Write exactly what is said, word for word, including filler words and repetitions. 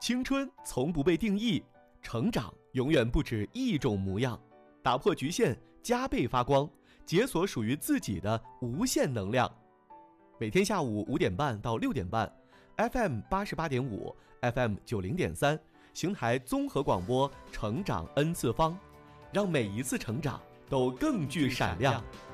青春从不被定义，成长永远不止一种模样。打破局限，加倍发光，解锁属于自己的无限能量。每天下午五点半到六点半 ，F M 八十八点五 ，F M 九零点三，邢台综合广播，成长 N 次方，让每一次成长都更具闪亮。